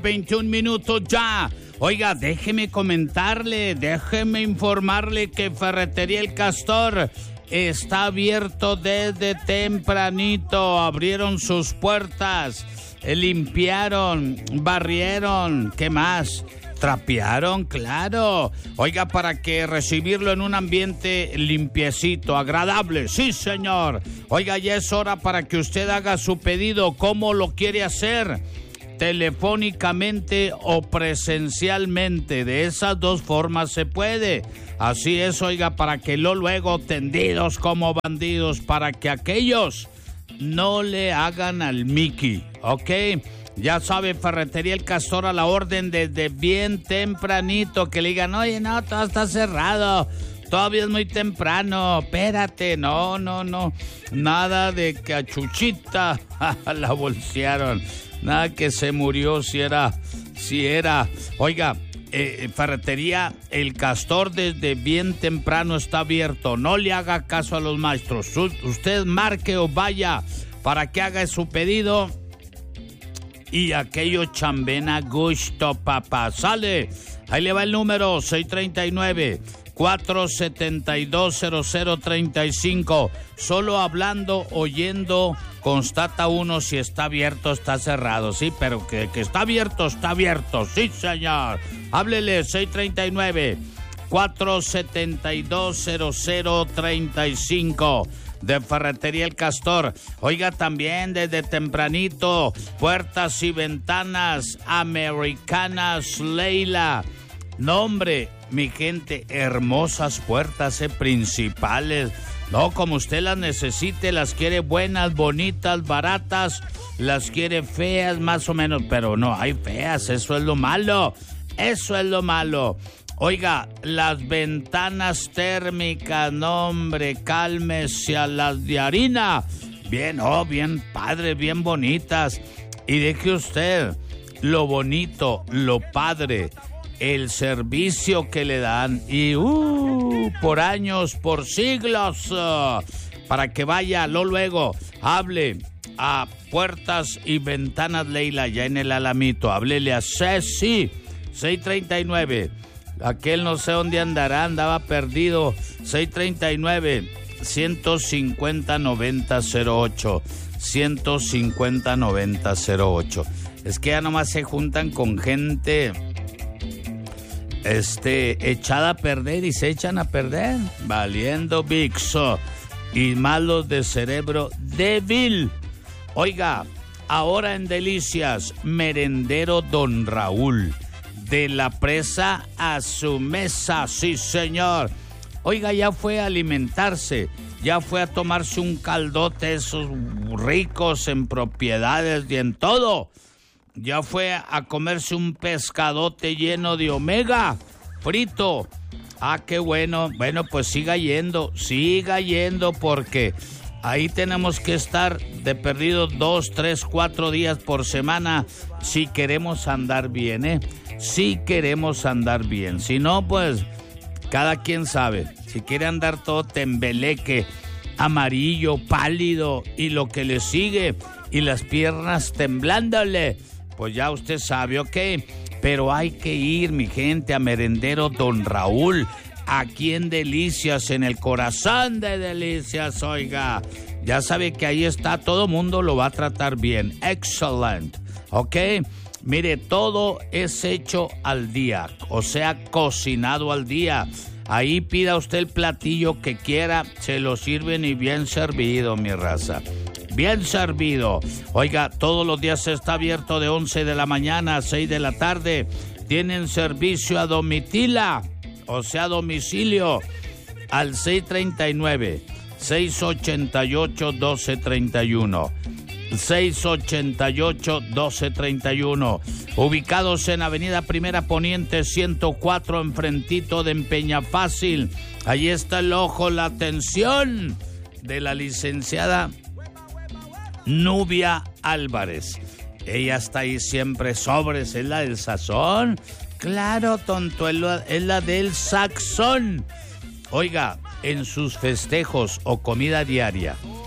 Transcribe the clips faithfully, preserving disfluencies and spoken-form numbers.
veintiún minutos ya. Oiga, déjeme comentarle, déjeme informarle que Ferretería El Castor está abierto desde tempranito. Abrieron sus puertas, limpiaron, barrieron, ¿qué más? Trapearon, claro. Oiga, para que recibirlo en un ambiente limpiecito, agradable. Sí, señor. Oiga, ya es hora para que usted haga su pedido. ¿Cómo lo quiere hacer? Telefónicamente o presencialmente. De esas dos formas se puede. Así es, oiga, para que lo luego tendidos como bandidos, para que aquellos no le hagan al Mickey, ¿ok? Ya sabe, Ferretería El Castor a la orden desde bien tempranito, que le digan, oye, no, todo está cerrado, todavía es muy temprano, espérate, no, no, no, nada de que a Chuchita la bolsearon, nada que se murió si era, si era, oiga, eh, Ferretería El Castor desde bien temprano está abierto, no le haga caso a los maestros, usted marque o vaya para que haga su pedido. Y aquello chamben a gusto, papá. Sale. Ahí le va el número seis tres nueve, cuatro siete dos, cero cero tres cinco. Solo hablando, oyendo, constata uno si está abierto o está cerrado. Sí, pero que, que está abierto, está abierto. Sí, señor. Háblele seis tres nueve, cuatro siete dos, cero cero tres cinco. De Ferretería El Castor. Oiga, también desde tempranito, puertas y ventanas americanas, Leila. No, hombre, mi gente, hermosas puertas eh, principales. No, como usted las necesite, las quiere buenas, bonitas, baratas, las quiere feas, más o menos, pero no, hay feas, eso es lo malo, eso es lo malo. Oiga, las ventanas térmicas, no, hombre, cálmese a las de harina. Bien, oh, bien padre, bien bonitas. Y deje usted lo bonito, lo padre, el servicio que le dan. Y, uh, por años, por siglos, uh, para que vaya, lo luego, hable a Puertas y Ventanas Leila, ya en el Alamito. Háblele a Ceci, seis tres nueve. Aquel no sé dónde andará, andaba perdido. seis tres nueve, uno cinco cero, noventa cero ocho. uno cinco cero, noventa cero ocho. Es que ya nomás se juntan con gente este, echada a perder y se echan a perder. Valiendo Vixo. Y malos de cerebro débil. Oiga, ahora en Delicias, merendero Don Raúl. De la presa a su mesa, sí, señor. Oiga, ya fue a alimentarse, ya fue a tomarse un caldote, esos ricos en propiedades y en todo. Ya fue a comerse un pescadote lleno de omega, frito. Ah, qué bueno. Bueno, pues siga yendo, siga yendo, porque ahí tenemos que estar de perdido dos, tres, cuatro días por semana si queremos andar bien, ¿eh? Si queremos andar bien. Si no, pues, cada quien sabe. Si quiere andar todo tembeleque, amarillo, pálido, y lo que le sigue, y las piernas temblándole, pues ya usted sabe, ¿ok? Pero hay que ir, mi gente, a merendero Don Raúl, aquí en Delicias, en el corazón de Delicias, oiga. Ya sabe que ahí está, todo mundo lo va a tratar bien. Excelente, ¿ok? Mire, todo es hecho al día, o sea, cocinado al día. Ahí pida usted el platillo que quiera, se lo sirven y bien servido, mi raza. Bien servido. Oiga, todos los días está abierto de once de la mañana a seis de la tarde. Tienen servicio a domitila, o sea, domicilio, al seis tres nueve, seis ocho ocho, uno dos tres uno. seis ocho ocho, uno dos tres uno. Ubicados en Avenida Primera Poniente ciento cuatro, enfrentito de Empeña Fácil. Ahí está el ojo, la atención de la licenciada Nubia Álvarez. Ella está ahí siempre sobres, es la del sazón. Claro, tonto, es la, es la del saxón. Oiga, en sus festejos o comida diaria,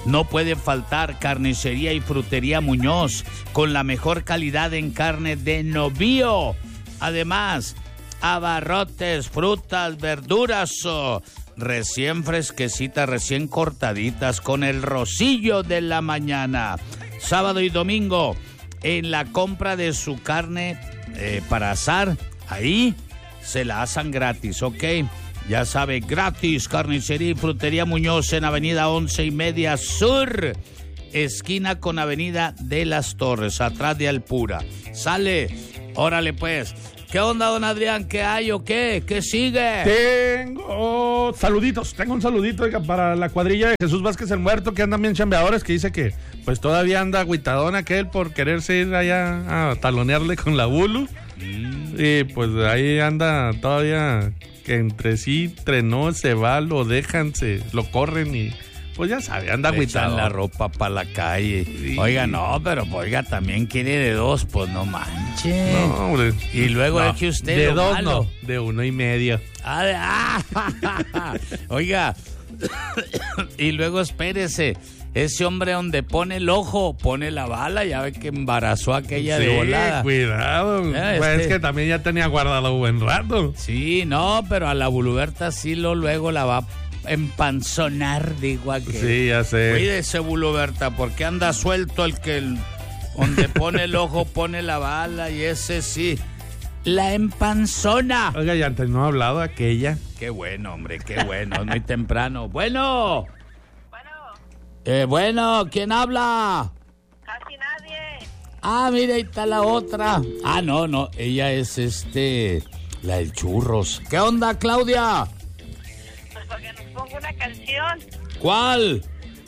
no puede faltar Carnicería y Frutería Muñoz, con la mejor calidad en carne de novillo. Además, abarrotes, frutas, verduras, oh, recién fresquecitas, recién cortaditas, con el rocillo de la mañana. Sábado y domingo, en la compra de su carne eh, para asar, ahí se la asan gratis, ¿ok? Ya sabe, gratis, Carnicería y Frutería Muñoz en Avenida Once y Media Sur, esquina con Avenida de las Torres, atrás de Alpura. Sale, órale pues. ¿Qué onda, don Adrián? ¿Qué hay o qué? ¿Qué sigue? Tengo saluditos, tengo un saludito, oiga, para la cuadrilla de Jesús Vázquez el Muerto, que andan bien chambeadores, que dice que pues todavía anda agüitadón aquel por quererse ir allá a talonearle con la Bulu. Mm. Y pues ahí anda todavía que entre sí trenó, se va, lo dejan, se lo corren y pues ya sabe, anda agüitado. La ropa para la calle. Sí. Oiga, no, pero oiga, también quiere de dos, pues no manche. No, hombre. Y luego no, es que usted de lo dos malo. No, de uno y medio. Ah, de, ah, oiga, y luego espérese. Ese hombre donde pone el ojo, pone la bala, ya ve que embarazó a aquella sí, de volada. Cuidado, eh, pues este... es que también ya tenía guardado buen rato. Sí, no, pero a la Buluberta sí lo luego la va a empanzonar, digo aquel. Sí, ya sé. Cuídese, Buluberta, porque anda suelto el que el, donde pone el ojo pone la bala y ese sí, la empanzona. Oiga, ya antes no ha hablado aquella. Qué bueno, hombre, qué bueno, es muy temprano. Bueno. Bueno. Eh, bueno, ¿quién habla? Casi nadie. Ah, mira, ahí está la otra. Ah, no, no, ella es este, la del Churros. ¿Qué onda, Claudia? Pues porque nos ponga una canción. ¿Cuál?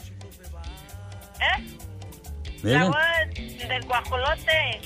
¿Eh? ¿Mira? La voz del guajolote.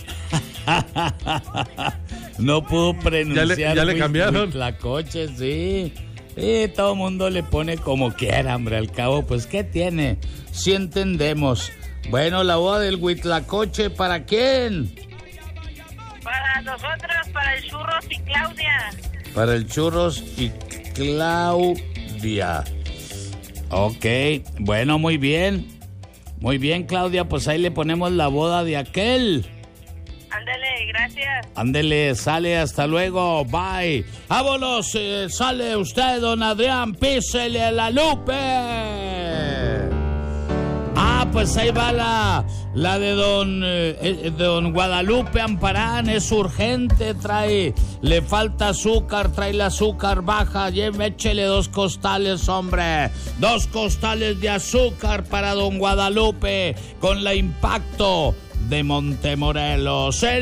No pudo pronunciar. Ya le, ya le cambiaron. La coche, sí. Sí, todo el mundo le pone como quiera, hombre. Al cabo, pues, ¿qué tiene? Sí entendemos. Bueno, la boda del Huitlacoche, ¿para quién? Para nosotros, para el Churros y Claudia. Para el Churros y Claudia. Ok, bueno, muy bien. Muy bien, Claudia, pues ahí le ponemos la boda de aquel. Ándale, gracias. Ándele, sale, hasta luego, bye. Vámonos, eh, sale usted, don Adrián, písele a la Lupe. Ah, pues ahí va la, la de don, eh, de don Guadalupe Amparán, es urgente, trae, le falta azúcar, trae el azúcar baja, échele dos costales, hombre, dos costales de azúcar para don Guadalupe, con la Impacto de Montemorelos. El